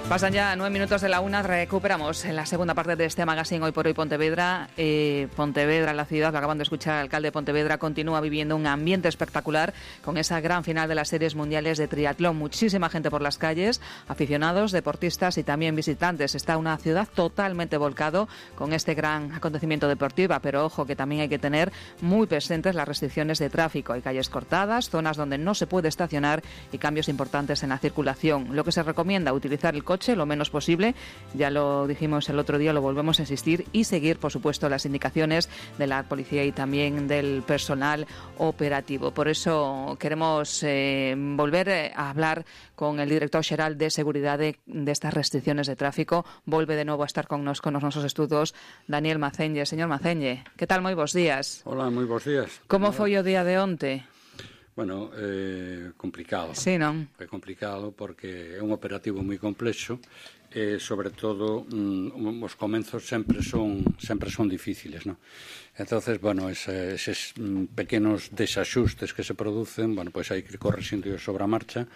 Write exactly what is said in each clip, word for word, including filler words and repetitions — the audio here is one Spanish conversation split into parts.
Pasan ya nueve minutos de la una, recuperamos en la segunda parte de este magazine Hoy por Hoy Pontevedra. Eh, Pontevedra, la ciudad, lo acaban de escuchar, el alcalde de Pontevedra continúa viviendo un ambiente espectacular con esa gran final de las series mundiales de triatlón. Muchísima gente por las calles, aficionados, deportistas y también visitantes. Está una ciudad totalmente volcado con este gran acontecimiento deportivo, pero ojo que también hay que tener muy presentes las restricciones de tráfico. Hay calles cortadas, zonas donde no se puede estacionar y cambios importantes en la circulación. Lo que se recomienda, utilizar el coche lo menos posible, ya lo dijimos el otro día, lo volvemos a insistir, y seguir, por supuesto, las indicaciones de la policía y también del personal operativo. Por eso queremos eh, volver a hablar con el director xeral de Seguridad de, de estas restricciones de tráfico. Volve de novo a estar con nos con os nosos estudos Daniel Maceñe. Señor Maceñe, que tal? Moi bons días. Hola, moi bons días. Como foi o día de onte? Bueno, eh, complicado. Sí, non? É complicado porque é un operativo moi complexo e, sobre todo, mm, os comenzos sempre son sempre son difíciles, non? Entonces, bueno, ese, eses mm, pequenos desaxustes que se producen, bueno, pois pues hai que ir correxindo sobre a marcha.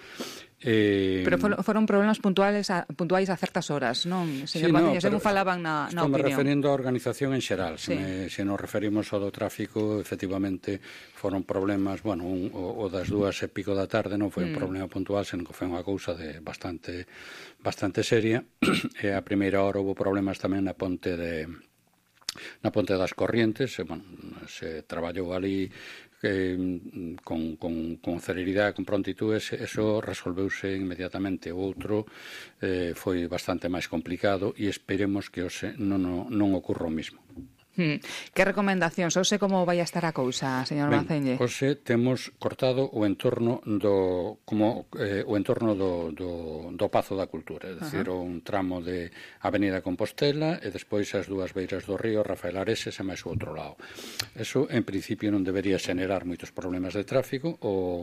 Eh, Pero for, foron problemas puntuales a, puntuais a certas horas, non? Señor sí, Maceñe, no, según falaban na, na opinión. Estou referindo á organización en xeral. Sí. Se, me, se nos referimos ao do tráfico, efectivamente, foron problemas, bueno, un, o, o das dúas e pico da tarde non foi un mm. problema puntual, senón que foi unha cousa de bastante bastante seria. E a primeira hora houve problemas tamén na ponte de na ponte das Corrientes, e, bueno, se traballou ali eh, con, con, con celeridade, con prontitude, eso resolveuse inmediatamente. O outro eh, foi bastante máis complicado e esperemos que ose non, non ocurra o mismo. Hmm. Que recomendacións? Ose como vai a estar a cousa, señor Maceñe? Ose temos cortado o entorno do como eh, o entorno do, do, do Pazo da Cultura, é dicir, uh-huh. un tramo de Avenida Compostela e despois as dúas beiras do río, Rafael Areses e máis o outro lado. Eso, en principio, non debería xenerar moitos problemas de tráfico. O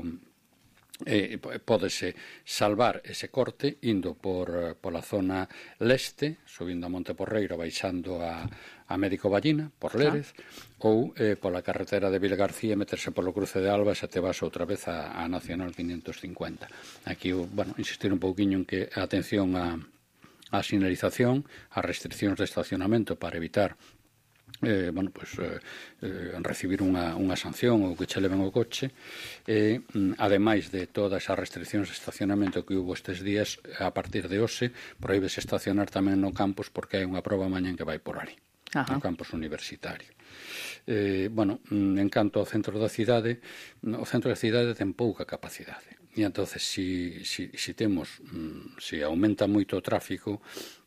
Eh, pódese salvar ese corte indo por pola zona leste, subindo a Monte Porreiro, baixando a, a Médico Ballina, por Lérez, ah. ou eh, pola carretera de Vilagarcía, meterse polo cruce de Alba e xa te vas outra vez a, a Nacional quinientos cincuenta. Aquí, bueno, insistir un pouquiño en que a atención a, a sinalización, a restriccións de estacionamento para evitar Eh, bueno, pues, eh, eh, recibir unha, unha sanción ou que che leven o coche, e, eh, ademais de todas as restriccións de estacionamento que hubo estes días, a partir de hoxe prohíbese estacionar tamén no campus porque hai unha proba mañán que vai por ali. Ajá. No campus universitario. Eh, bueno, en canto ao centro da cidade, o centro da cidade ten pouca capacidade, e entonces si, si, si temos, si aumenta moito o tráfico,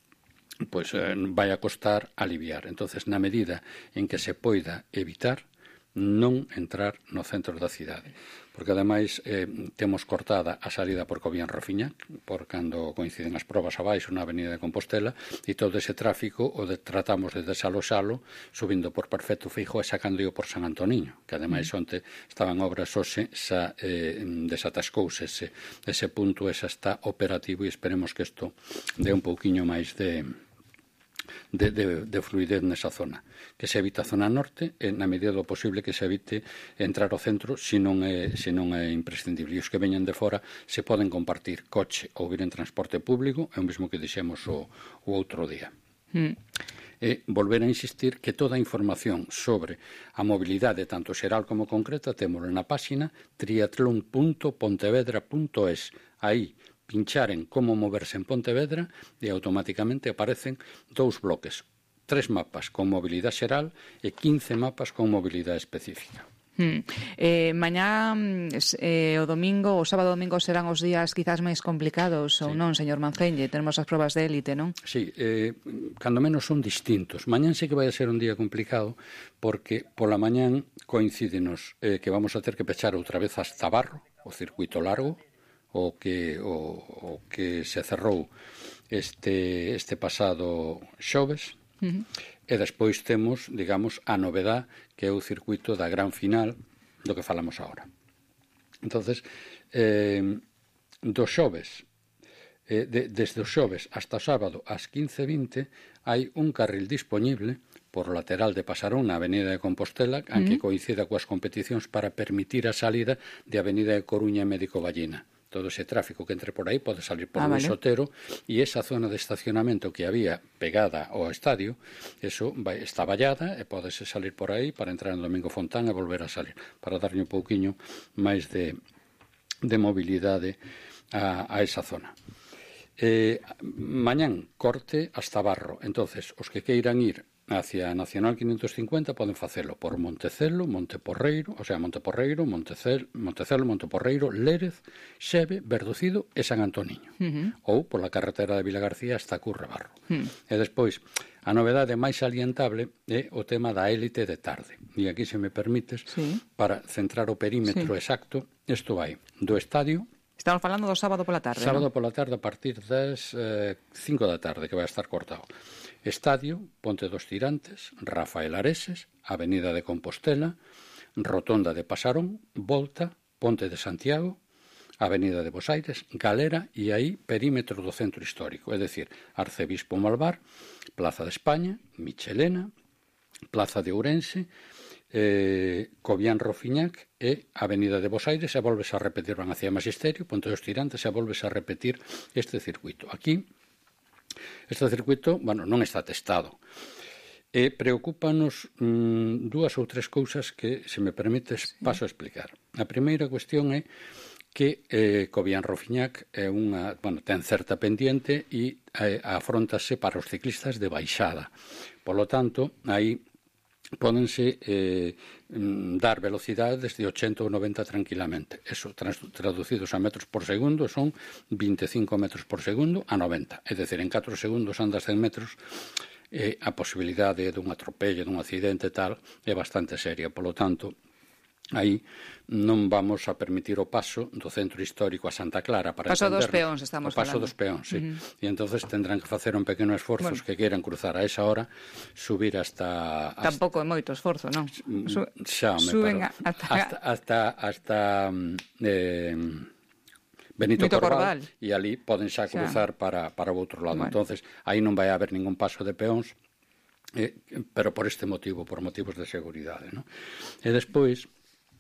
pois eh, vai a costar aliviar. Entonces, na medida en que se poida evitar, non entrar no centro da cidade. Porque, ademais, eh, temos cortada a salida por Cobián Rafiñac, por cando coinciden as probas abaixo na Avenida de Compostela, e todo ese tráfico o de, tratamos de desaloxalo subindo por Perfecto Feijóo e sacándoo por San Antoniño, que, ademais, onte estaban obras hoxe, xa eh, desatascouse ese, ese punto, esa está operativo, e esperemos que isto dé un pouquiño máis de De, de, de fluidez nesa zona, que se evita a zona norte e na medida do posible que se evite entrar ao centro se non é, se non é imprescindible. E os que veñen de fora se poden compartir coche ou vir en transporte público, é o mesmo que dixemos o, o outro día. Mm. E volver a insistir que toda a información sobre a mobilidade, tanto xeral como concreta, témosla na páxina triatlón punto pontevedra punto es. Aí pincharen como moverse en Pontevedra e automáticamente aparecen dous bloques, tres mapas con mobilidade xeral e quince mapas con mobilidade específica. Hmm. Eh, mañá eh, o domingo, o sábado domingo serán os días quizás máis complicados, ou sí. non, señor Maceñe? Tenemos as probas de élite, non? Sí, eh, cando menos son distintos. Mañán sí que vai a ser un día complicado porque pola mañán coincídenos eh, que vamos a ter que pechar outra vez hasta Barro, o circuito largo, o que o, o que se cerrou este este pasado xoves. Uh-huh. E despois temos, digamos, a novedad que é o circuito da gran final do que falamos agora. Entonces, eh, do xoves eh, de, desde o xoves hasta o sábado ás quince e vinte hai un carril disponible por lateral de Pasarón na Avenida de Compostela, uh-huh. que coincida coas competicións para permitir a salida de Avenida de Coruña e Médico Ballina. todo ese tráfico que entre por aí pode salir por ah, Luis vale. Otero, e esa zona de estacionamento que había pegada ao estadio, eso vai, está vallada e podese salir por aí para entrar en Domingo Fontán e volver a salir, para darlle un pouquiño máis de, de mobilidade a, a esa zona. Eh, mañán corte hasta Barro, entonces os que queiran ir hacia Nacional quinientos cincuenta poden facelo por Montecelo, Monteporreiro, o sea, Monteporreiro, Montecelo, Montecelo, Monteporreiro, Lérez, Xeve, Verducido e San Antoniño. Uh-huh. Ou pola carretera de Vilagarcía hasta Curra-Barro. Uh-huh. E despois, a novedade máis salientable é o tema da élite de tarde. E aquí, se me permites, sí. para centrar o perímetro sí. exacto, isto vai do estadio. Estamos falando do sábado pola tarde, Sábado ¿no? pola tarde a partir das eh, cinco da tarde, que vai a estar cortado. Estadio, Ponte dos Tirantes, Rafael Areses, Avenida de Compostela, Rotonda de Pasarón, Volta, Ponte de Santiago, Avenida de Bos Aires, Galera e aí perímetro do centro histórico, é dicir, Arcebispo Malvar, Plaza de España, Michelena, Plaza de Ourense, eh, Cobián Rofiñac e Avenida de Bos Aires, e volves a repetir, van hacia Magisterio, Ponte dos Tirantes, e volves a repetir este circuito. Aquí, este circuito, bueno, non está testado. E preocúpanos mmm, dúas ou tres cousas que, se me permites, paso a explicar. A primeira cuestión é que eh, Cobián Rofiñac é unha, bueno, ten certa pendiente e eh, afrontase para os ciclistas de baixada. Por lo tanto, aí pódense eh, dar velocidades de ochenta ou noventa tranquilamente. Eso, traducidos a metros por segundo, son veinticinco metros por segundo a noventa. É dicir, en catro segundos andas cen metros, eh, a posibilidade dun atropello, dun accidente tal, é bastante seria. Por lo tanto, aí non vamos a permitir o paso do centro histórico a Santa Clara para paso entendernos. dos peóns estamos o paso falando. dos peóns, sí. Uh-huh. E entonces tendrán que facer un pequeno esforzo, bueno, que queiran cruzar a esa hora, subir hasta, hasta... Tampouco é moito esforzo, non? Su... Xa, me Suben paro. hasta... hasta hasta hasta eh, Benito, Benito Corval, e ali poden xa cruzar xa. para para o outro lado. Bueno. Entonces, aí non vai haber ningún paso de peóns, eh, pero por este motivo, por motivos de seguridade, ¿no? E despois,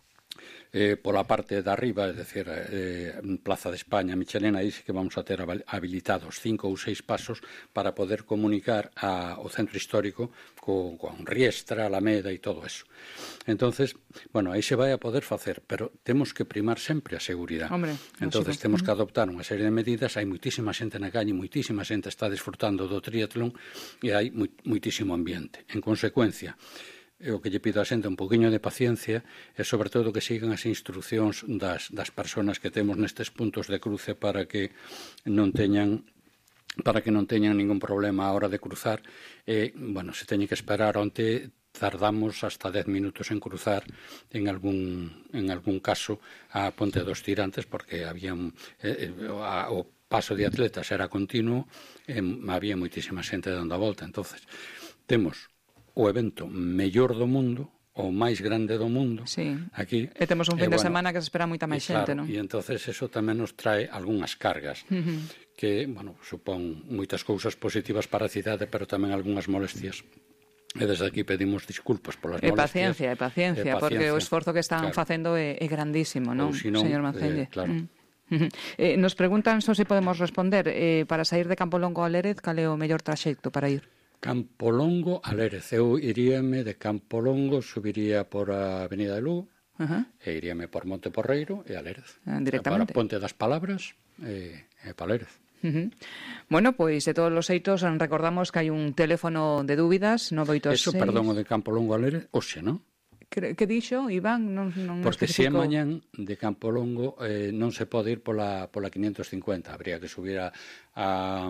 Eh, pola parte de arriba, é dicir, eh, Plaza de España, Michelena, aí sí que vamos a ter habilitados cinco ou seis pasos para poder comunicar a, ao centro histórico co, con Riestra, Alameda e todo eso. Entonces, bueno, aí se vai a poder facer, pero temos que primar sempre a seguridade. Hombre, entonces no, temos que adoptar unha serie de medidas. Hai moitísima xente na calle, moitísima xente está disfrutando do triatlón e hai moitísimo ambiente. En consecuencia, o que lle pido a xente un poquinho de paciencia e sobre todo que sigan as instruccións das, das persoas que temos nestes puntos de cruce para que non teñan para que non teñan ningún problema a hora de cruzar. E, bueno, se teñe que esperar, onte tardamos hasta dez minutos en cruzar en algún, en algún caso a Ponte dos Tirantes, porque había un, eh, a, o paso de atletas era continuo e había moitísima xente dando a volta. Entonces, temos o evento mellor do mundo, o máis grande do mundo, sí. aquí. E temos un fin e, de bueno, semana que se espera moita máis xente, claro, non? E entonces eso tamén nos trae algunhas cargas, uh-huh. que, bueno, supón moitas cousas positivas para a cidade, pero tamén algunhas molestias. E desde aquí pedimos disculpas polas e molestias. Paciencia, e paciencia, e paciencia, porque o esforzo que están claro. facendo é, é grandísimo, non, si non, señor Mancelle? Eh, claro. Mm. Eh, nos preguntan só se podemos responder eh, para sair de Campolongo a Lérez, cal é o mellor traxecto para ir? Campolongo a Lérez. Eu iríame de Campolongo, subiría por a Avenida de Lugo, uh-huh. e iríame por Monteporreiro e a Lérez. Ah, directamente. Para Ponte das Palabras e, e para Lérez. Uh-huh. Bueno, pois de todos os xeitos recordamos que hai un teléfono de dúbidas nove oito seis... Eso, perdón, o de Campolongo a Lérez, oxe, non? Que, que dixo, Iván? Non, non Porque se é especificou... mañán de Campolongo eh, non se pode ir pola, pola quinientos cincuenta, habría que subir a... a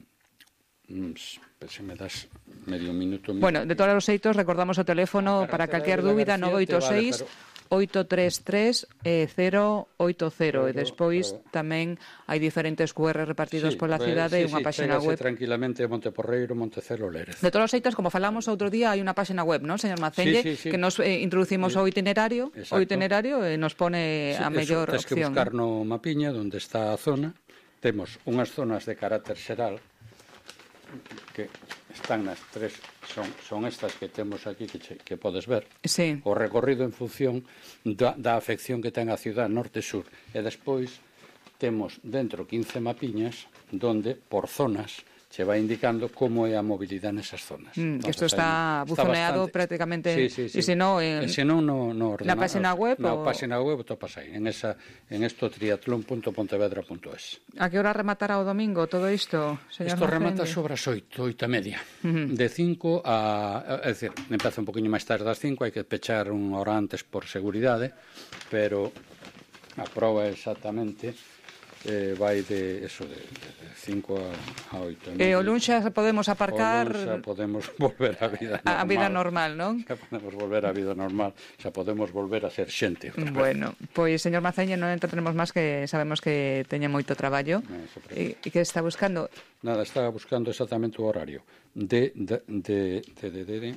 se me das medio minuto. Bueno, de todos os xeitos, recordamos o teléfono para calquer dúbida, nove oito seis oito tres tres cero oito cero, e despois pero... tamén hai diferentes cu erre repartidos sí, pola cidade e sí, unha sí, páxina web. Tranquilamente Monteporreiro, Montecelo, Lérez. De todos os xeitos, como falamos outro día, hai unha páxina web, non, señor Mancelle, sí, sí, sí. que nos eh, introducimos sí. o itinerario, Exacto. o itinerario e nos pone sí, a mellor eso, opción. Tens que buscar no mapiña onde está a zona. Temos unhas zonas de carácter xeral que están nas tres, son, son estas que temos aquí que, che, que podes ver, sí. o recorrido en función da, da afección que ten a ciudad norte-sur, e despois temos dentro quince mapiñas donde, por zonas, se va indicando como é a mobilidade nesas zonas. Mm, que isto está buzoneado está bastante, prácticamente, sí, sí, sí. E se non, en, se non no, no na página web? Na o... página web topas aí, en, esa, en esto triatlón punto pontevedra punto es. A que hora rematará o domingo todo isto, señor Isto Macende? remata sobre as oito, oito e media. Uh-huh. De cinco a... É dicir, empeza un poquinho máis tarde das cinco, hai que pechar unha hora antes por seguridade, pero a proba exactamente... Eh, vai de eso de, de, de cinco a oito. E o luns xa podemos aparcar... O luns xa podemos volver a vida normal. A vida normal, non? Xa podemos volver a vida normal, xa podemos volver a ser xente. Bueno, pois, señor Maceña, non entretenemos máis, que sabemos que teña moito traballo. No, e, e que está buscando? Nada, está buscando exactamente o horario de, de, de, de, de, de, de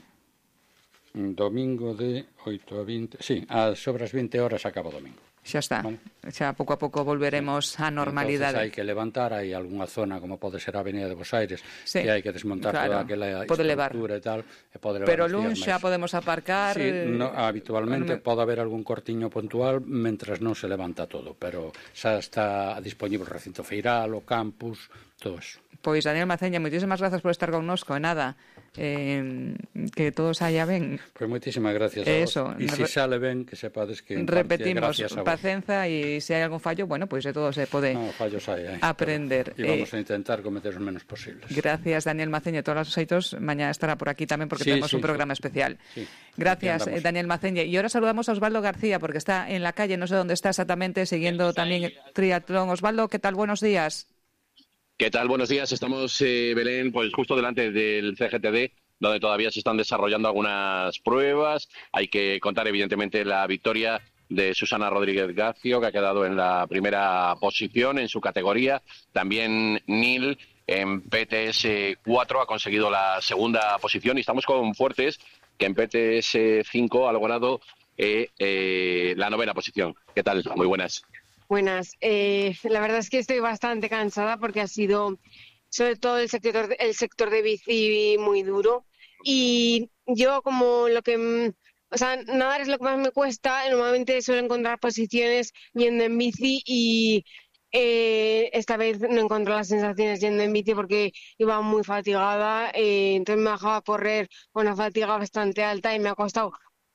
domingo de oito a vinte, sí, a sobre as vinte horas acaba o domingo. Xa está, vale. Xa pouco a pouco volveremos á normalidade. Entonces hai que levantar, hai algunha zona como pode ser a Avenida de Bos Aires, sí, que hai que desmontar claro, toda aquela pode estructura levar. E tal, e pode levar. Pero luns xa podemos aparcar. Sí, no, habitualmente no... pode haber algún cortiño puntual mentras non se levanta todo, pero xa está disponible o recinto feiral, o campus, todo eso. Pois, Daniel Maceña, moitísimas grazas por estar connosco, e nada, eh, que todo saia ben. Pois moitísimas gracias a vos. E se sale ben, que sepades que repetimos, pacenza, e se hai algún fallo, bueno, pois de todo se pode no, fallos hai, hai, aprender. E vamos eh, a intentar cometer os menos posibles. Gracias, Daniel Maceña, todos os xeitos, mañá estará por aquí tamén, porque sí, tenemos sí, un programa sí. especial. Sí, gracias, Daniel Maceña. Y ahora saludamos a Osvaldo García, porque está en la calle, no sé dónde está exactamente, siguiendo también triatlón. Osvaldo, ¿qué tal? Buenos días. ¿Qué tal? Buenos días. Estamos, eh, Belén, pues justo delante del C G T D, donde todavía se están desarrollando algunas pruebas. Hay que contar, evidentemente, la victoria de Susana Rodríguez Garcio, que ha quedado en la primera posición en su categoría. También Nil, en P T S cuatro, ha conseguido la segunda posición. Y estamos con Fuertes, que en P T S cinco ha logrado eh, eh, la novena posición. ¿Qué tal? Muy buenas. Buenas. Eh, la verdad es que estoy bastante cansada porque ha sido, sobre todo el sector, el sector de bici, muy duro. Y yo, como lo que... O sea, nadar es lo que más me cuesta. Normalmente suelo encontrar posiciones yendo en bici y eh, esta vez no encontré las sensaciones yendo en bici porque iba muy fatigada. Eh, entonces me bajaba a correr con una fatiga bastante alta y me ha costado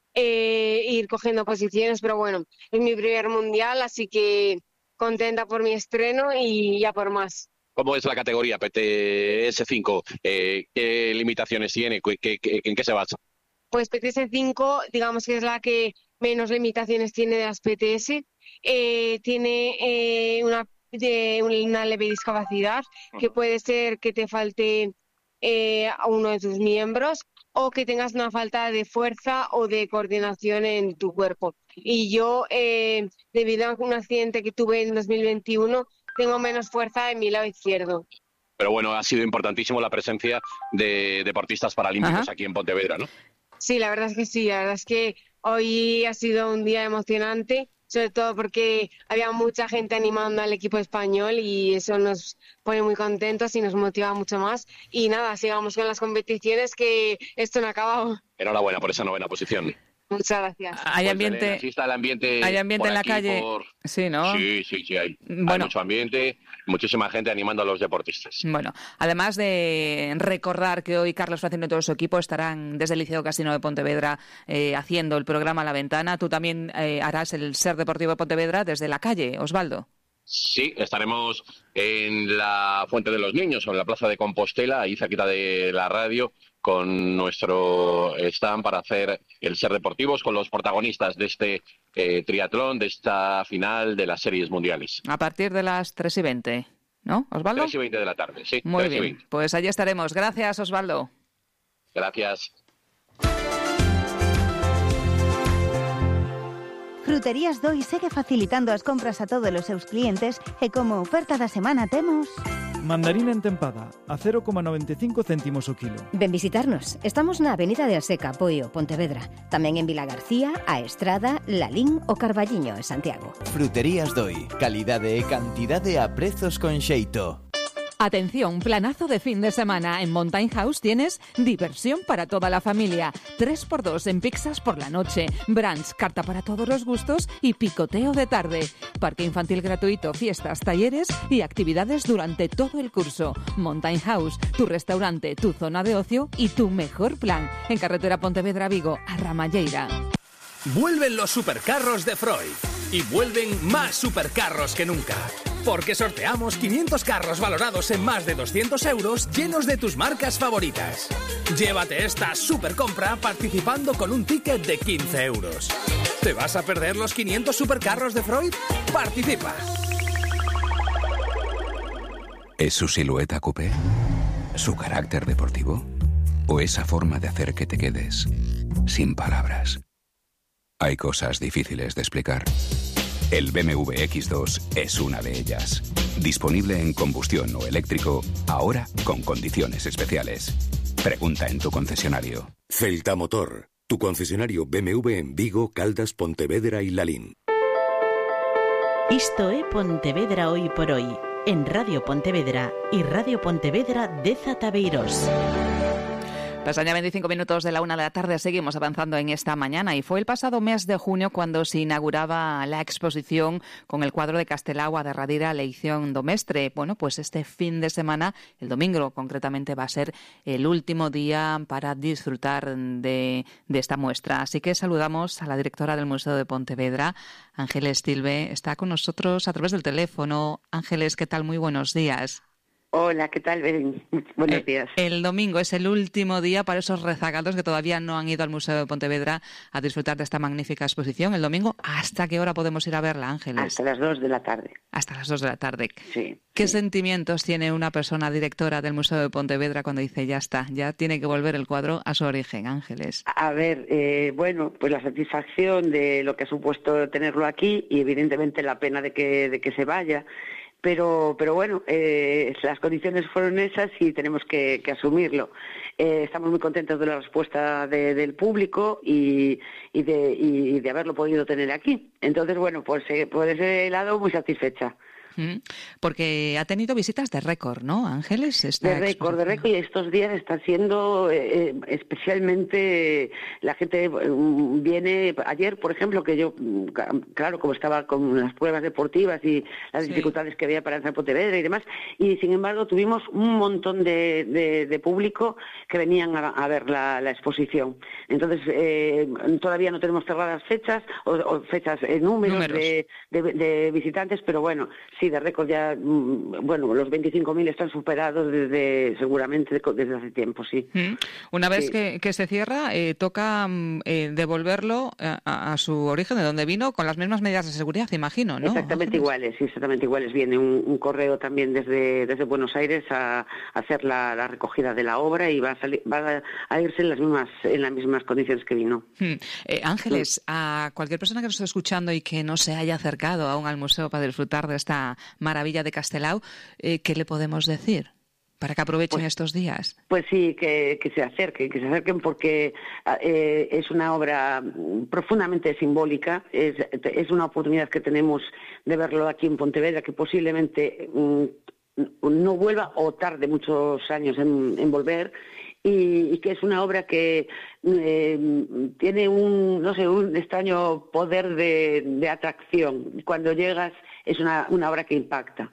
Eh, ir cogiendo posiciones, pero bueno, es mi primer mundial, así que contenta por mi estreno y ya por más. ¿Cómo es la categoría P T S cinco? Eh, ¿Qué limitaciones tiene? ¿Qué, qué, ¿En qué se basa? Pues P T S cinco, digamos que es la que menos limitaciones tiene de las P T S. Eh, tiene eh, una, de, una leve discapacidad, que puede ser que te falte eh, a uno de tus miembros, o que tengas una falta de fuerza o de coordinación en tu cuerpo. Y yo, eh, debido a un accidente que tuve en dos mil veintiuno, tengo menos fuerza en mi lado izquierdo. Pero bueno, ha sido importantísimo la presencia de deportistas paralímpicos Ajá. aquí en Pontevedra, ¿no? Sí, la verdad es que sí. La verdad es que hoy ha sido un día emocionante, sobre todo porque había mucha gente animando al equipo español y eso nos pone muy contentos y nos motiva mucho más. Y nada, sigamos con las competiciones, que esto no ha acabado. Enhorabuena por esa novena posición. Muchas gracias. Hay ambiente, pues, Belén, está el ambiente, hay ambiente en la calle. Por... Sí, ¿no? Sí, sí, sí, hay, bueno. hay mucho ambiente, muchísima gente animando a los deportistas. Bueno, además de recordar que hoy Carlos Francino y todo su equipo estarán desde el Liceo Casino de Pontevedra eh, haciendo el programa La Ventana, tú también eh, harás el Ser Deportivo de Pontevedra desde la calle, Osvaldo. Sí, estaremos en la Fuente de los Niños o en la Plaza de Compostela, ahí cerquita de la radio, con nuestro stand para hacer el Ser Deportivos con los protagonistas de este eh, triatlón, de esta final de las series mundiales. A partir de las tres y veinte, ¿no, Osvaldo? tres y veinte de la tarde, sí. Muy bien, pues allí estaremos. Gracias, Osvaldo. Gracias. Fruterías Doi segue facilitando as compras a todos os seus clientes e como oferta da semana temos... Mandarina entempada, a cero coma noventa e cinco céntimos o kilo. Ven visitarnos. Estamos na Avenida de Aseca, Poio, Pontevedra. Tamén en Vila García, A Estrada, Lalín o Carballiño, en Santiago. Fruterías Doi. Calidade e cantidade a prezos con xeito. Atención, planazo de fin de semana. En Mountain House tienes diversión para toda la familia. tres por dos en pizzas por la noche, brunch, carta para todos los gustos y picoteo de tarde. Parque infantil gratuito, fiestas, talleres y actividades durante todo el curso. Mountain House, tu restaurante, tu zona de ocio y tu mejor plan. En carretera Pontevedra-Vigo, a Ramalleira. Vuelven los supercarros de Freud. Y vuelven más supercarros que nunca. Porque sorteamos quinientos carros valorados en más de doscientos euros llenos de tus marcas favoritas. Llévate esta supercompra participando con un ticket de quince euros. ¿Te vas a perder los quinientos supercarros de Freud? ¡Participa! ¿Es su silueta coupé? ¿Su carácter deportivo? ¿O esa forma de hacer que te quedes sin palabras? Hay cosas difíciles de explicar. El B M W X dos es una de ellas. Disponible en combustión o eléctrico, ahora con condiciones especiales. Pregunta en tu concesionario. Celta Motor, tu concesionario B M W en Vigo, Caldas, Pontevedra y Lalín. Isto é Pontevedra hoy por hoy, en Radio Pontevedra y Radio Pontevedra de Zatabeiros. Pasan ya veinticinco minutos de la una de la tarde, seguimos avanzando en esta mañana y fue el pasado mes de junio cuando se inauguraba la exposición con el cuadro de Castelao a derradira elección do mestre. Bueno, pues este fin de semana, el domingo concretamente, va a ser el último día para disfrutar de, de esta muestra. Así que saludamos a la directora del Museo de Pontevedra, Ángeles Tilbe. Está con nosotros a través del teléfono. Ángeles, ¿qué tal? Muy buenos días. Hola, ¿qué tal? Buenos eh, días. El domingo es el último día para esos rezagados que todavía no han ido al Museo de Pontevedra a disfrutar de esta magnífica exposición. El domingo, ¿hasta qué hora podemos ir a verla, Ángeles? Hasta las dos de la tarde. Hasta las dos de la tarde. Sí. ¿Qué sí. sentimientos tiene una persona directora del Museo de Pontevedra cuando dice ya está, ya tiene que volver el cuadro a su origen, Ángeles? A ver, eh, bueno, pues la satisfacción de lo que ha supuesto tenerlo aquí y evidentemente la pena de que, de que se vaya. Pero, pero bueno, eh, las condiciones fueron esas y tenemos que, que asumirlo. Eh, estamos muy contentos de la respuesta de, del público y, y, de, y de haberlo podido tener aquí. Entonces, bueno, pues eh, por ese lado muy satisfecha. Porque ha tenido visitas de récord, ¿no, Ángeles? Esta de récord, de récord, y estos días está siendo eh, especialmente, la gente viene, ayer, por ejemplo, que yo, claro, como estaba con las pruebas deportivas y las sí. dificultades que había para entrar a Pontevedra y demás, y sin embargo tuvimos un montón de, de, de público que venían a, a ver la, la exposición. Entonces, eh, todavía no tenemos cerradas fechas, o, o fechas, eh, números, números. De, de, de visitantes, pero bueno, sí, de récord ya, bueno, los veinticinco mil están superados desde, seguramente, desde hace tiempo, sí. Mm. Una vez sí. que, que se cierra, eh, toca eh, devolverlo a, a su origen, de donde vino, con las mismas medidas de seguridad, imagino, ¿no? Exactamente iguales, sí, exactamente iguales. Viene un, un correo también desde, desde Buenos Aires a, a hacer la, la recogida de la obra y va a, salir, va a irse en las mismas, en las mismas condiciones que vino. Mm. Eh, Ángeles, sí. a cualquier persona que nos esté escuchando y que no se haya acercado aún al museo para disfrutar de esta maravilla de Castelao, eh, ¿qué le podemos decir para que aprovechen pues, estos días? Pues sí, que, que se acerquen, que se acerquen porque eh, es una obra profundamente simbólica, es, es una oportunidad que tenemos de verlo aquí en Pontevedra, que posiblemente mm, no vuelva o tarde muchos años en, en volver. Y, y que es una obra que eh, tiene un, no sé, un extraño poder de, de atracción. Cuando llegas es una, una obra que impacta.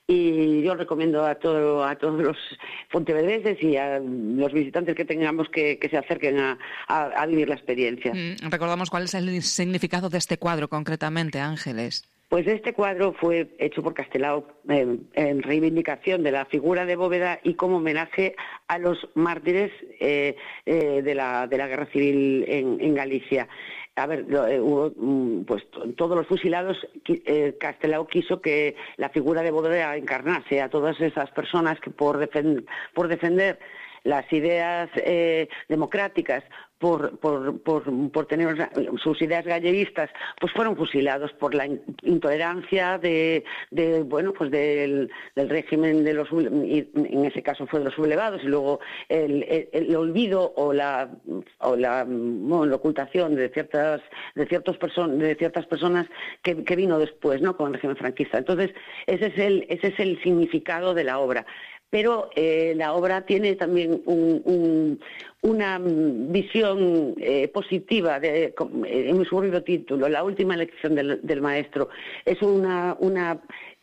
Y yo recomiendo a todo, a todos los pontevedreses y a los visitantes que tengamos que, que se acerquen a, a, a vivir la experiencia. Mm, recordamos cuál es el significado de este cuadro concretamente, Ángeles. Pues este cuadro fue hecho por Castelao eh, en reivindicación de la figura de Bóveda y como homenaje a los mártires eh, eh, de, la, de la Guerra Civil en, en Galicia. A ver, eh, hubo, pues todos los fusilados, eh, Castelao quiso que la figura de Bóveda encarnase a todas esas personas que por, defend, por defender las ideas eh, democráticas por, por, por, por tener sus ideas galleguistas, pues fueron fusilados por la intolerancia de, de bueno, pues del, del régimen de los, en ese caso fue de los sublevados, y luego el, el, el olvido o la, o la, bueno, la ocultación de ciertas, de ciertos person, de ciertas personas que, que vino después, ¿no?, con el régimen franquista. Entonces, ese es el, ese es el significado de la obra. Pero eh, la obra tiene también un, un, una visión eh, positiva, de, en su horrible título, La última lección del, del maestro. Es una, una,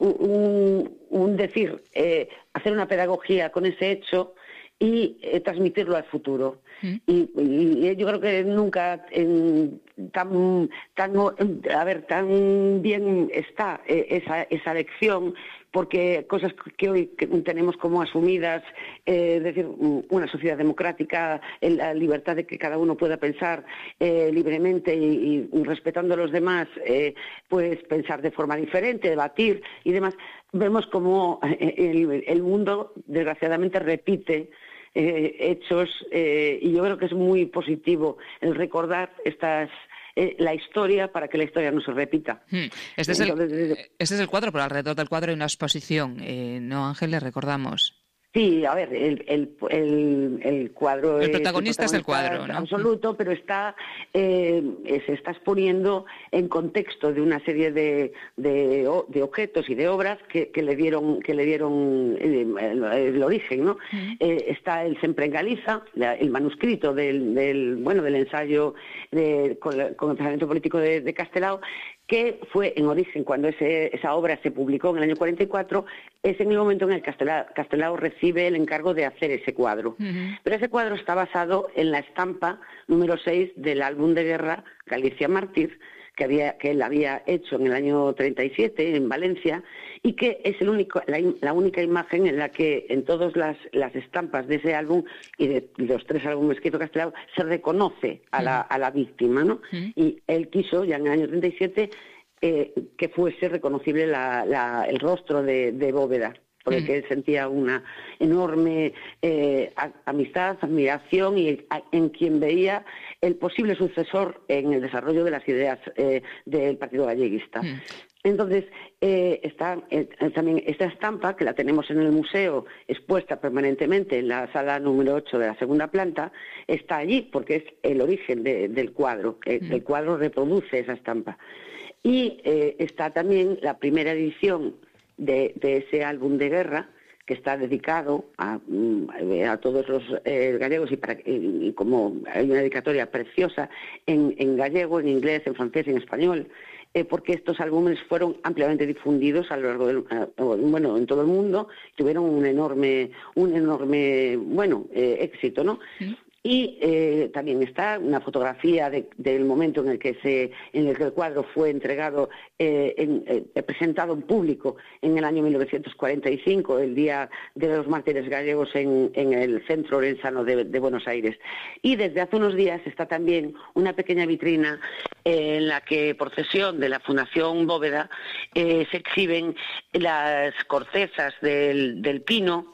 un, un decir, eh, hacer una pedagogía con ese hecho y eh, transmitirlo al futuro. ¿Mm? Y, y, y yo creo que nunca en, tan, tan, a ver, tan bien está eh, esa, esa lección, porque cosas que hoy tenemos como asumidas, eh, es decir, una sociedad democrática, la libertad de que cada uno pueda pensar eh, libremente y, y respetando a los demás, eh, pues pensar de forma diferente, debatir y demás, vemos como el, el mundo desgraciadamente repite eh, hechos eh, y yo creo que es muy positivo el recordar estas Eh, la historia para que la historia no se repita. Hmm. Este, es Entonces, el, este es el cuadro, pero alrededor del cuadro hay una exposición. Eh, ¿No, Ángel? Le recordamos. Sí, a ver, el, el, el, el cuadro... El protagonista es, el protagonista es el cuadro, ¿no? Absoluto, pero está eh, se está exponiendo en contexto de una serie de, de, de objetos y de obras que, que le dieron que le dieron el, el, el origen, ¿no? Uh-huh. Eh, está el Sempre en Galiza, la, el manuscrito del, del bueno del ensayo de, con, con el pensamiento político de, de Castelao, que fue en origen, cuando ese, esa obra se publicó en el año cuarenta y cuatro, es en el momento en el que Castelao, Castelao recibe el encargo de hacer ese cuadro. Uh-huh. Pero ese cuadro está basado en la estampa número seis del álbum de guerra Galicia Mártir, que, había, que él había hecho en el año treinta y siete en Valencia, y que es el único, la, la única imagen en la que en todas las, las estampas de ese álbum y de, de los tres álbumes que hizo Castelao se reconoce a la, a la víctima, ¿no? Uh-huh. Y él quiso, ya en el año treinta y siete, eh, que fuese reconocible la, la, el rostro de, de Bóveda, porque uh-huh. él sentía una enorme eh, amistad, admiración, y a, en quien veía el posible sucesor en el desarrollo de las ideas eh, del Partido Galleguista. Uh-huh. Entonces, eh, está eh, también esta estampa, que la tenemos en el museo, expuesta permanentemente en la sala número ocho de la segunda planta, está allí porque es el origen de, del cuadro, que uh-huh. el cuadro reproduce esa estampa. Y eh, está también la primera edición de, de ese álbum de guerra, que está dedicado a, a todos los eh, gallegos, y, para, y, y como hay una dedicatoria preciosa en, en gallego, en inglés, en francés y en español, eh, porque estos álbumes fueron ampliamente difundidos a lo largo del, a, bueno, en todo el mundo, tuvieron un enorme, un enorme, bueno, eh, éxito, ¿no? Sí. Y eh, también está una fotografía de, del momento en el que se, en el que el cuadro fue entregado, eh, en, eh, presentado en público en el año mil novecientos cuarenta y cinco, el Día de los Mártires Gallegos en, en el Centro Orensano de, de Buenos Aires. Y desde hace unos días está también una pequeña vitrina eh, en la que, por cesión de la Fundación Bóveda, eh, se exhiben las cortezas del, del pino,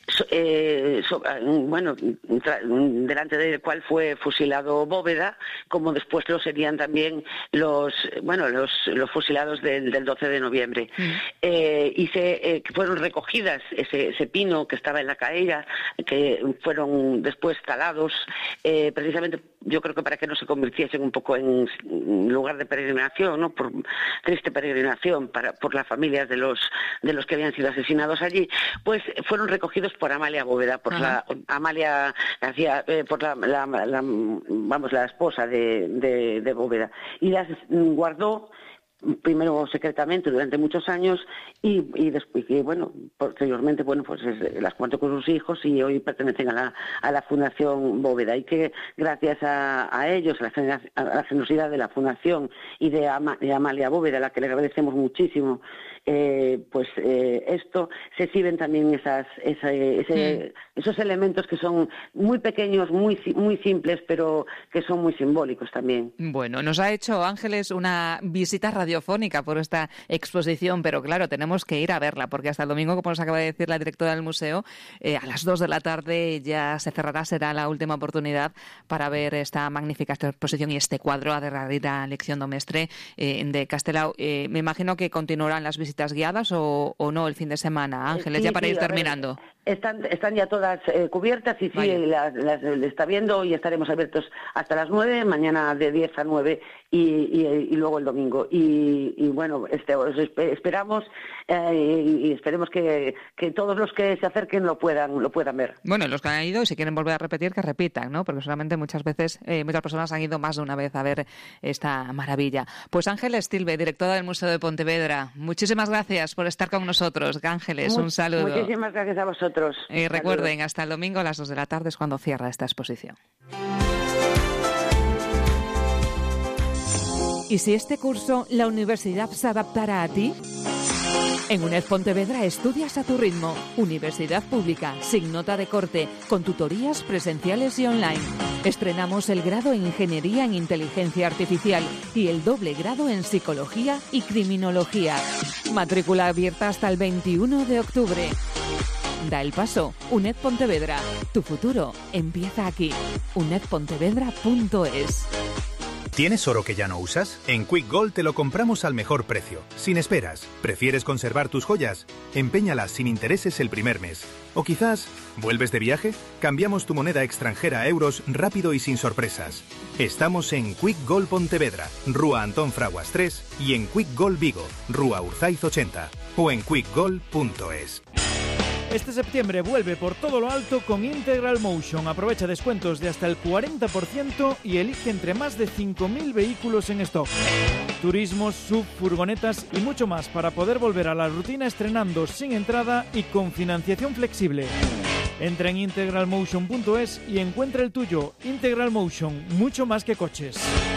eh, so, bueno, tra, de la del cual fue fusilado Bóveda, como después lo serían también los bueno los, los fusilados del, del doce de noviembre. Mm. Eh, y se eh, fueron recogidas ese, ese pino que estaba en la caella, que fueron después talados, eh, precisamente yo creo que para que no se convirtiesen un poco en lugar de peregrinación, ¿no? Por triste peregrinación para por las familias de los de los que habían sido asesinados allí, pues fueron recogidos por Amalia Bóveda, por Ajá. la Amalia García, eh, por la, la, la vamos la esposa de, de, de Bóveda, y las guardó primero secretamente durante muchos años y, y después y bueno posteriormente bueno pues las cuento con sus hijos y hoy pertenecen a la a la Fundación Bóveda, y que gracias a, a ellos, a la, a la generosidad de la Fundación y de, Ama, de Amalia Bóveda, a la que le agradecemos muchísimo eh, pues eh, esto se exhiben también esas, esa, ese, mm. esos elementos que son muy pequeños, muy, muy simples, pero que son muy simbólicos también. Bueno, nos ha hecho Ángeles una visita radiofónica por esta exposición, pero claro, tenemos que ir a verla, porque hasta el domingo, como nos acaba de decir la directora del museo, eh, a las dos de la tarde ya se cerrará, será la última oportunidad para ver esta magnífica exposición y este cuadro, a derrarida lección do mestre, eh, de Castelao. Eh, me imagino que continuarán las visitas guiadas o, o no el fin de semana, Ángeles, sí, ya para sí, ir terminando. Ver, están, están ya todas eh, cubiertas y sí, las, las, las está viendo y estaremos abiertos hasta las nueve, mañana de diez a nueve y, y, y luego el domingo. Y, y bueno, este, os esperamos eh, y esperemos que, que todos los que se acerquen lo puedan, lo puedan ver. Bueno, los que han ido y si quieren volver a repetir, que repitan, ¿no? Porque solamente muchas veces, eh, muchas personas han ido más de una vez a ver esta maravilla. Pues Ángeles Tilbe, directora del Museo de Pontevedra, muchísimas gracias por estar con nosotros. Ángeles, Mu- un saludo. Muchísimas gracias a vosotros. Y recuerden, hasta el domingo a las dos de la tarde es cuando cierra esta exposición. ¿Y si este curso la universidad se adaptara a ti? En UNED Pontevedra estudias a tu ritmo. Universidad pública, sin nota de corte, con tutorías presenciales y online. Estrenamos el grado en Ingeniería en Inteligencia Artificial y el doble grado en Psicología y Criminología. Matrícula abierta hasta el veintiuno de octubre. Da el paso. UNED Pontevedra. Tu futuro empieza aquí. uned pontevedra punto es. ¿Tienes oro que ya no usas? En Quick Gold te lo compramos al mejor precio, sin esperas. ¿Prefieres conservar tus joyas? Empeñalas sin intereses el primer mes. O quizás, ¿vuelves de viaje? Cambiamos tu moneda extranjera a euros rápido y sin sorpresas. Estamos en Quick Gold Pontevedra, Rúa Antón Fraguas tres y en Quick Gold Vigo, Rúa Urzaiz ochenta o en quick gold punto es. Este septiembre vuelve por todo lo alto con Integral Motion. Aprovecha descuentos de hasta el cuarenta por ciento y elige entre más de cinco mil vehículos en stock. Turismos, sub, furgonetas y mucho más para poder volver a la rutina estrenando sin entrada y con financiación flexible. Entra en integral motion punto es y encuentra el tuyo. Integral Motion, mucho más que coches.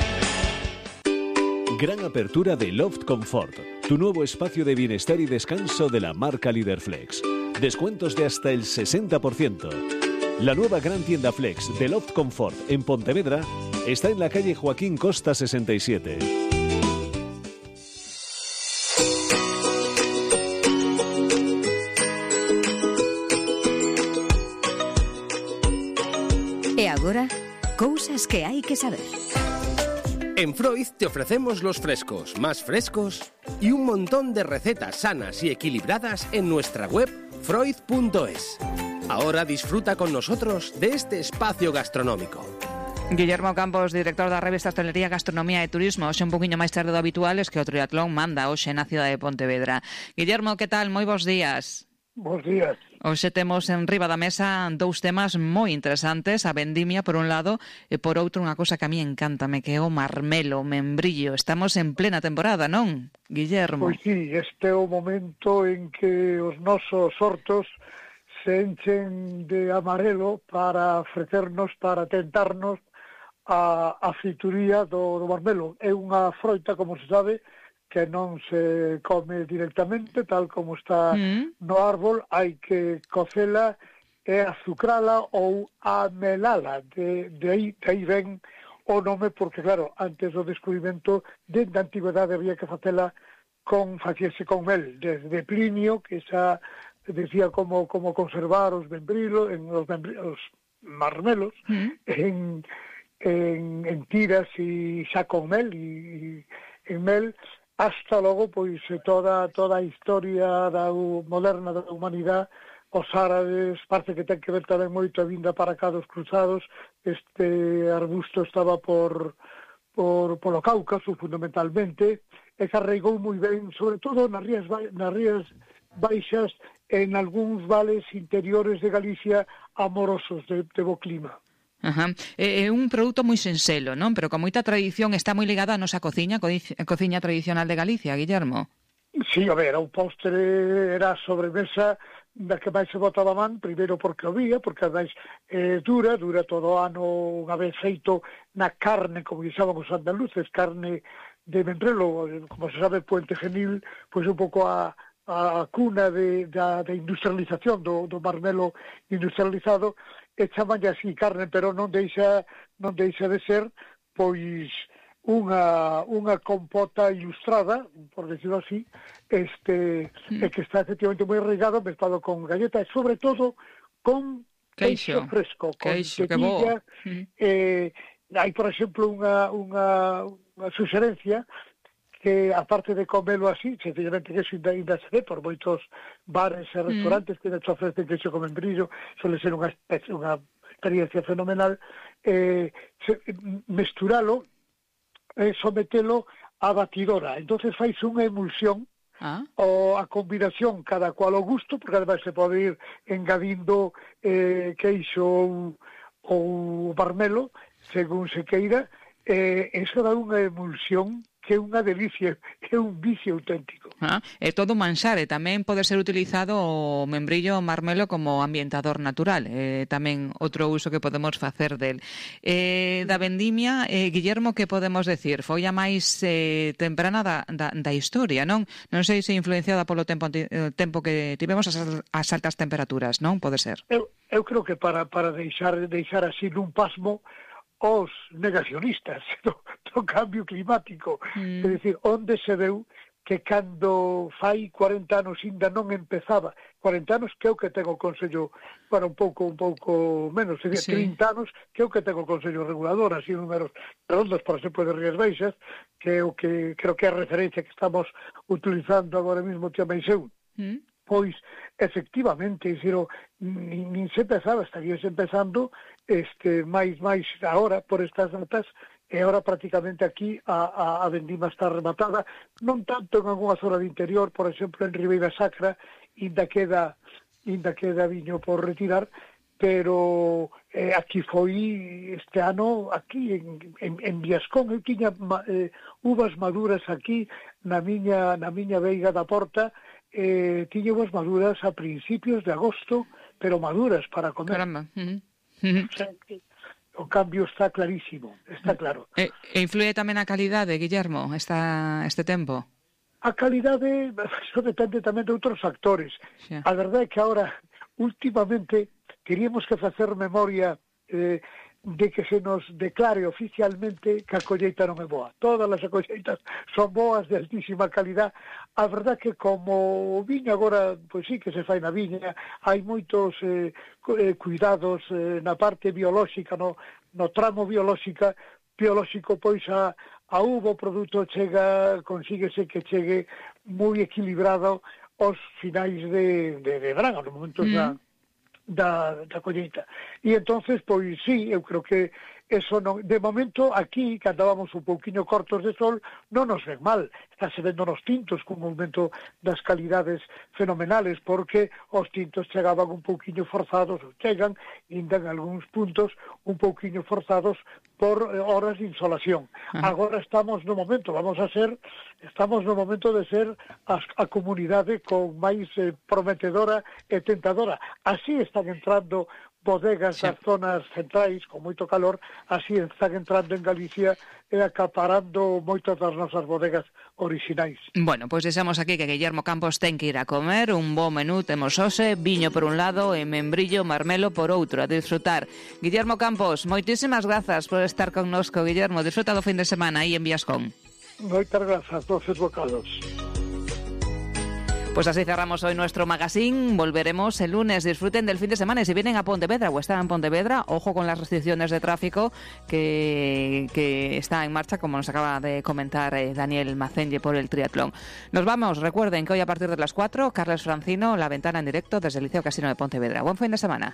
Gran apertura de Loft Comfort, tu nuevo espacio de bienestar y descanso de la marca Liderflex. Descuentos de hasta el sesenta por ciento. La nueva gran tienda Flex de Loft Comfort en Pontevedra está en la calle Joaquín Costa sesenta y siete. E agora, cousas que hai que saber. En Freud te ofrecemos los frescos, más frescos y un montón de recetas sanas y equilibradas en nuestra web freud punto es. Ahora disfruta con nosotros de este espacio gastronómico. Guillermo Campos, director da revista Hostelería, Gastronomía e Turismo. Hoxe un poquinho máis tarde do habitual, es que o triatlón manda hoxe na cidade de Pontevedra. Guillermo, que tal? Moi bons días. Bos días. Hoxe temos en riba da mesa dous temas moi interesantes, a vendimia por un lado e por outro unha cosa que a mí encántame, que é o marmelo, o membrillo. Estamos en plena temporada, non, Guillermo? Pois sí, este é o momento en que os nosos hortos se enchen de amarelo para ofrecernos, para tentarnos a, a frituría do, do marmelo. É unha froita, como se sabe, que non se come directamente, tal como está mm. no árbol, hai que cocela e azucrala ou amelala. De, de, aí, de aí ven o nome, porque claro, antes do descubrimento, dende a antigüedade había que facela con, facese con mel. Desde Plinio, que xa decía como, como conservar os membrilos, en os, membrilos, os marmelos, mm. en, en, en tiras e xa con mel, e, e en mel, hasta logo, pois, toda toda a historia da moderna da humanidade, os árabes, parece que ten que ver tamén moito a vinda para cá dos cruzados. Este arbusto estaba por, por polo Cáucaso, fundamentalmente, e que arraigou moi ben, sobre todo nas rías, nas rías baixas, en algúns vales interiores de Galicia amorosos de, de bo clima. Ajá. É un produto moi sinxelo, non? Pero con moita tradición, está moi ligada a nosa cociña, a cociña tradicional de Galicia, Guillermo. Sí, a ver, o postre era a sobremesa da que máis se botaba man, primeiro porque o vía, porque ademais eh, dura, dura todo o ano, unha vez feito na carne, como guisaban os andaluces, carne de Menrelo, como se sabe, Puente Genil, pois un pouco a, a cuna de, da, da industrialización do, do marmelo industrializado, e chamanlle así carne, pero non deixa non deixa de ser pois unha unha compota ilustrada, por decirlo así, este mm. e que está efectivamente moi arraigado, mezclado con galleta e sobre todo con queixo, queixo fresco, con queixo, tequilla. Mm. Eh, hai, por exemplo, unha unha unha suxerencia que, aparte de comelo así, sencillamente que eso ainda se ve por moitos bares e restaurantes mm. que te ofrecen queixo con membrillo, suele ser unha especie, unha experiencia fenomenal, eh, se, mesturalo e eh, sometelo á batidora. Entonces fais unha emulsión, ah. o a combinación cada cual ao gusto, porque además se pode ir engadindo eh, queixo ou, ou marmelo, según se queira, eh, eso dá unha emulsión que é unha delicia, é un vicio auténtico. Ah, é todo un manxare, tamén pode ser utilizado o membrillo o marmelo como ambientador natural, eh, tamén outro uso que podemos facer del. Eh, da vendimia, eh, Guillermo, que podemos decir? Foi a máis eh, temprana da, da, da historia, non? Non sei se influenciada polo tempo, eh, tempo que tivemos as, as altas temperaturas, non? Pode ser. Eu, eu creo que para, para deixar, deixar así nun pasmo os negacionistas do, do cambio climático. Mm. É dicir, onde se veu que cando fai cuarenta anos ainda non empezaba, cuarenta anos que é o que ten o Consello, para un pouco un pouco menos, sería sí. trinta anos que é o que ten o Consello Regulador, así números redondos, por exemplo, de Rías Baixas, que é o que creo que é a referencia que estamos utilizando agora mesmo, Tia Meiseu. Mm. Pois, efectivamente, diciro, nin, nin se empezaba, estaríase empezando este máis máis agora, por estas datas, e agora prácticamente aquí a, a, a vendima está rematada, non tanto en algunha zona de interior, por exemplo, en Ribeira Sacra, inda queda, inda queda viño por retirar, pero eh, aquí foi este ano, aquí en, en, en Viascón, eu tiña eh, uvas maduras aquí na miña, na miña veiga da Porta, eh, tiña uvas maduras a principios de agosto, pero maduras para comer. Caramba. Uh-huh. Uh-huh. O sea, que o cambio está clarísimo, está claro. E, e influye tamén a calidade, Guillermo, esta, este tempo? A calidade, eso depende tamén de outros factores. Sí. A verdade é que ahora, últimamente, queríamos que facer memoria eh, de que se nos declare oficialmente que a colleita non é boa. Todas as colleitas son boas, de altísima calidad. A verdade que como o viño agora, pois sí que se fai na viña, hai moitos eh, cuidados eh, na parte biolóxica, no, no tramo biolóxica, biolóxico, pois a, a uva, o produto chega, consíguese que chegue moi equilibrado aos finais de, de, de verano, no momentos mm. da Da, da colleita. E entonces, pois sí, eu creo que eso non, de momento aquí, que andábamos un pouquiño cortos de sol, non nos ven mal. Estáse vendo nos tintos cun aumento das calidades fenomenales, porque os tintos chegaban un pouquiño forzados, ou chegan, ainda en algúns puntos, un pouquiño forzados por horas de insolación. Uh-huh. Agora estamos no momento, vamos a ser, estamos no momento de ser a, a comunidade con máis eh, prometedora e tentadora. Así están entrando bodegas sí. das zonas centrais con moito calor, así están entrando en Galicia e acaparando moitas das nosas bodegas orixinais. Bueno, pois pues desamos aquí que Guillermo Campos ten que ir a comer un bo menú, temos hoxe, viño por un lado e membrillo, marmelo por outro, a disfrutar. Guillermo Campos, moitísimas grazas por estar connosco, Guillermo, disfruta do fin de semana aí en Viascón. Moitas grazas, doces bocados. Pues así cerramos hoy nuestro magazine. Volveremos el lunes. Disfruten del fin de semana. Y si vienen a Pontevedra o están en Pontevedra, ojo con las restricciones de tráfico que, que está en marcha, como nos acaba de comentar eh, Daniel Macenlle por el triatlón. Nos vamos. Recuerden que hoy a partir de las cuatro, Carles Francino, La Ventana en directo desde el Liceo Casino de Pontevedra. Buen fin de semana.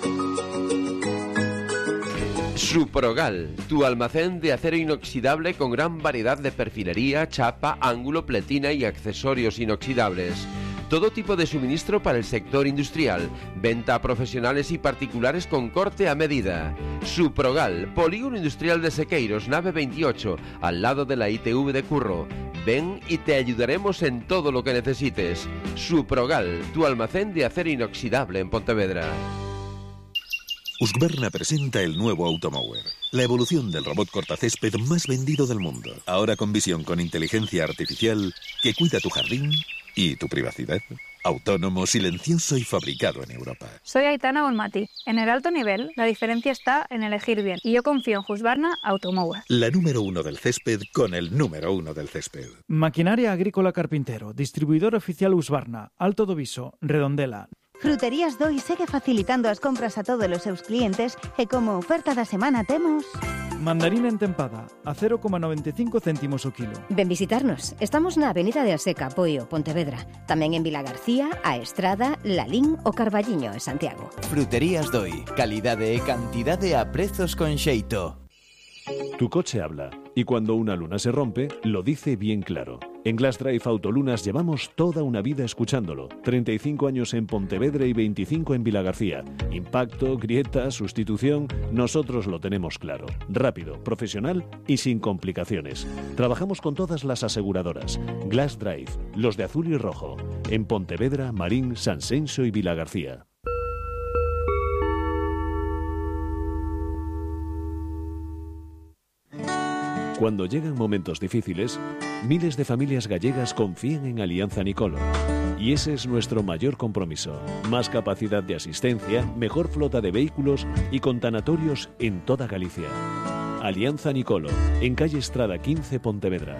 Suprogal, tu almacén de acero inoxidable con gran variedad de perfilería, chapa, ángulo, pletina y accesorios inoxidables. Todo tipo de suministro para el sector industrial. Venta a profesionales y particulares con corte a medida. Suprogal, Polígono Industrial de Sequeiros, nave veintiocho, al lado de la I T V de Curro. Ven y te ayudaremos en todo lo que necesites. Suprogal, tu almacén de acero inoxidable en Pontevedra. Husqvarna presenta el nuevo Automower, la evolución del robot cortacésped más vendido del mundo. Ahora con visión con inteligencia artificial que cuida tu jardín y tu privacidad. Autónomo, silencioso y fabricado en Europa. Soy Aitana Bonmati. En el alto nivel, la diferencia está en elegir bien. Y yo confío en Husqvarna Automower. La número uno del césped con el número uno del césped. Maquinaria Agrícola Carpintero, distribuidor oficial Husqvarna, Alto do Viso, Redondela. Fruterías Doi segue facilitando as compras a todos os seus clientes e como oferta da semana temos... Mandarina entempada, a cero coma noventa e cinco céntimos o kilo. Ven visitarnos. Estamos na Avenida de Aseca, Poio, Pontevedra. Tamén en Vilagarcía, A Estrada, Lalín o Carballiño, en Santiago. Fruterías Doi. Calidade e cantidade a prezos con xeito. Tu coche habla, y cuando una luna se rompe, lo dice bien claro. En Glass Drive Autolunas llevamos toda una vida escuchándolo. treinta y cinco años en Pontevedra y veinticinco en Vilagarcía. Impacto, grieta, sustitución, nosotros lo tenemos claro. Rápido, profesional y sin complicaciones. Trabajamos con todas las aseguradoras. Glass Drive, los de azul y rojo. En Pontevedra, Marín, Sanxenxo y Vilagarcía. Cuando llegan momentos difíciles, miles de familias gallegas confían en Alianza Nicolo. Y ese es nuestro mayor compromiso. Más capacidad de asistencia, mejor flota de vehículos y con tanatorios en toda Galicia. Alianza Nicolo, en calle Estrada quince, Pontevedra.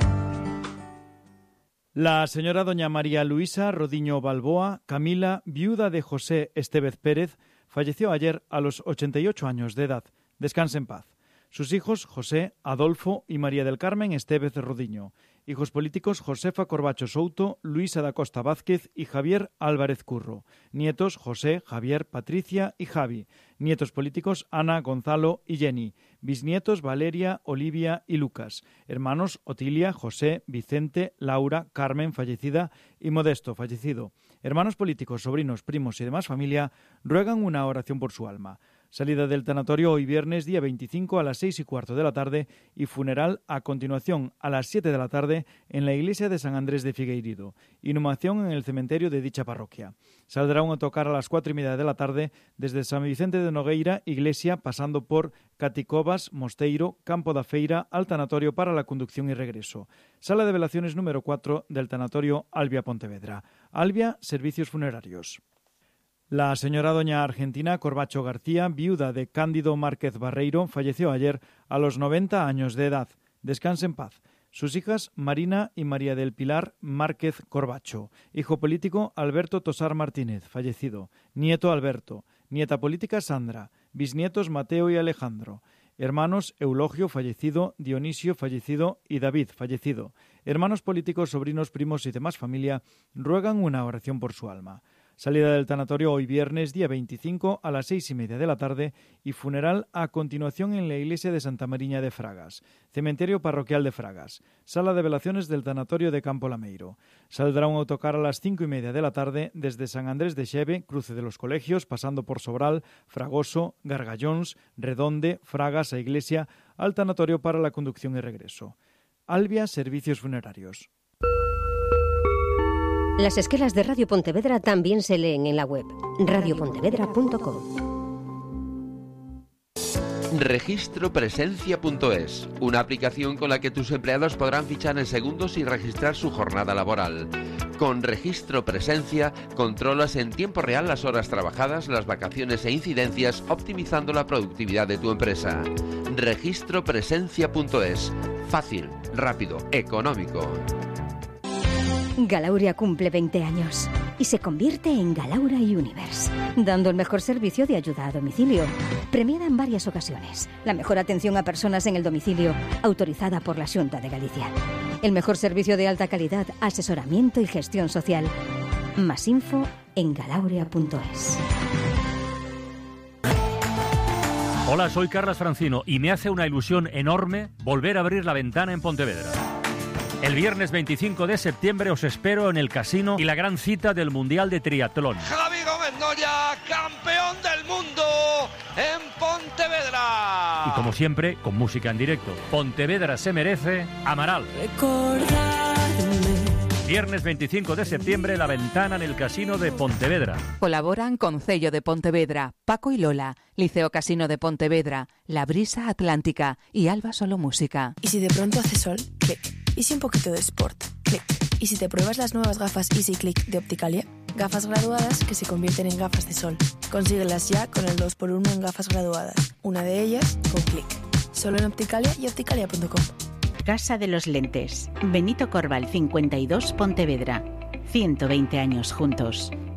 La señora doña María Luisa Rodiño Balboa, Camila, viuda de José Estevez Pérez, falleció ayer a los ochenta y ocho años de edad. Descanse en paz. Sus hijos, José, Adolfo y María del Carmen Estevez Rodiño. Hijos políticos, Josefa Corbacho Souto, Luisa da Costa Vázquez y Javier Álvarez Curro. Nietos, José, Javier, Patricia y Javi. Nietos políticos, Ana, Gonzalo y Jenny. Bisnietos, Valeria, Olivia y Lucas. Hermanos, Otilia, José, Vicente, Laura, Carmen, fallecida, y Modesto, fallecido. Hermanos políticos, sobrinos, primos y demás familia ruegan una oración por su alma. Salida del tanatorio hoy viernes, día veinticinco, a las seis y cuarto de la tarde y funeral a continuación a las siete de la tarde en la iglesia de San Andrés de Figueiredo. Inhumación en el cementerio de dicha parroquia. Saldrá un autocar a las cuatro y media de la tarde desde San Vicente de Nogueira, iglesia, pasando por Caticovas, Mosteiro, Campo da Feira, al tanatorio para la conducción y regreso. Sala de velaciones número cuatro del tanatorio Albia Pontevedra. Albia, servicios funerarios. La señora doña Argentina Corbacho García, viuda de Cándido Márquez Barreiro, falleció ayer a los noventa años de edad. Descanse en paz. Sus hijas Marina y María del Pilar Márquez Corbacho. Hijo político Alberto Tosar Martínez, fallecido. Nieto Alberto. Nieta política Sandra. Bisnietos Mateo y Alejandro. Hermanos Eulogio, fallecido, Dionisio, fallecido y David, fallecido. Hermanos políticos, sobrinos, primos y demás familia ruegan una oración por su alma. Salida del tanatorio hoy viernes, día veinticinco, a las seis y media de la tarde y funeral a continuación en la iglesia de Santa Mariña de Fragas. Cementerio parroquial de Fragas. Sala de velaciones del tanatorio de Campo Lameiro. Saldrá un autocar a las cinco y media de la tarde desde San Andrés de Xeve, cruce de los colegios, pasando por Sobral, Fragoso, Gargallóns, Redonde, Fragas a iglesia, al tanatorio para la conducción y regreso. Albia, servicios funerarios. Las esquelas de Radio Pontevedra también se leen en la web radio pontevedra punto com. registro presencia punto es, una aplicación con la que tus empleados podrán fichar en segundos y registrar su jornada laboral. Con Registro Presencia controlas en tiempo real las horas trabajadas, las vacaciones e incidencias, optimizando la productividad de tu empresa. registro presencia punto es, fácil, rápido, económico. Galauria cumple veinte años y se convierte en Galaura Universe, dando el mejor servicio de ayuda a domicilio. Premiada en varias ocasiones, la mejor atención a personas en el domicilio, autorizada por la Xunta de Galicia. El mejor servicio de alta calidad, asesoramiento y gestión social. Más info en galauria punto es. Hola, soy Carlas Francino y me hace una ilusión enorme volver a abrir la ventana en Pontevedra. El viernes veinticinco de septiembre os espero en el casino y la gran cita del Mundial de Triatlón. Javi Gómez Noya, campeón del mundo en Pontevedra. Y como siempre, con música en directo. Pontevedra se merece Amaral. Recordadme. Viernes veinticinco de septiembre, La Ventana en el Casino de Pontevedra. Colaboran Concello de Pontevedra, Paco y Lola, Liceo Casino de Pontevedra, La Brisa Atlántica y Alba Solo Música. Y si de pronto hace sol, clic. Y si un poquito de sport, clic. Y si te pruebas las nuevas gafas Easy Click de Opticalia, gafas graduadas que se convierten en gafas de sol. Consíguelas ya con el dos por uno en gafas graduadas. Una de ellas con clic. Solo en Opticalia y opticalia punto com. Casa de los Lentes. Benito Corval cincuenta y dos, Pontevedra. ciento veinte años juntos.